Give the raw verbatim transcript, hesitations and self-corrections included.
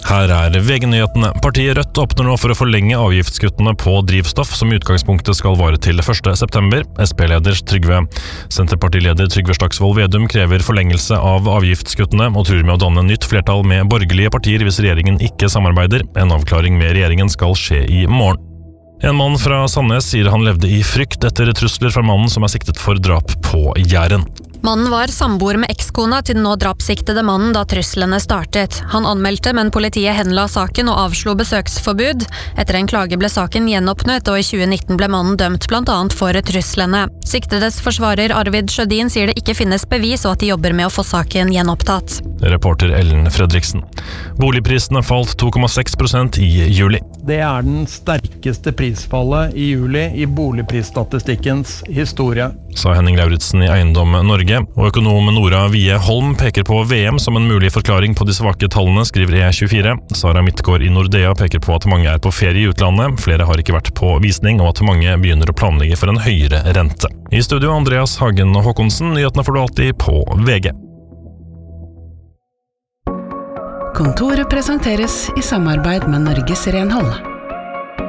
Her er V G-nyhetene. Partiet Rødt åpner nå for å forlenge avgiftskuttene på drivstoff, som i utgangspunktet skal vare til første september. S P-leder Trygve, Senterpartileder Trygve Slagsvold Vedum krever forlengelse av avgiftskuttene, og truer med å danne nytt flertall med borgerlige partier hvis regjeringen ikke samarbeider. En avklaring med regjeringen skal skje i morgen. En mann fra Sandnes sier han levde i frykt etter trusler fra mannen som er siktet for drap på Jæren. Mannen var samboer med ekskona til den nå drapssiktede mannen da truslene startet. Han anmeldte, men politiet henla saken og avslo besøksforbud. Etter en klage ble saken gjenåpnet, og i tjue nitten ble mannen dømt blant annet for truslene. Siktedes forsvarer Arvid Sjødin sier det ikke finnes bevis, og at de jobber med å få saken gjenopptatt. Reporter Ellen Fredriksen. Boligprisene falt to komma seks prosent i juli. Det er den sterkeste prisfallet i juli i boligprisstatistikkens historie, sa Henning Lauritsen i Eiendom Norge, og økonom Nora Vie Holm peker på V M som en mulig forklaring på de svake tallene, skriver E tjuefire. Sara Midtgaard i Nordea peker på at mange er på ferie i utlandet, flere har ikke vært på visning, og at mange begynner å planlegge for en høyere rente. I studio Andreas Hagen og Håkonsen, nyhetene får du alltid på V G. Kontoret presenteres i samarbeid med Norges Renhold.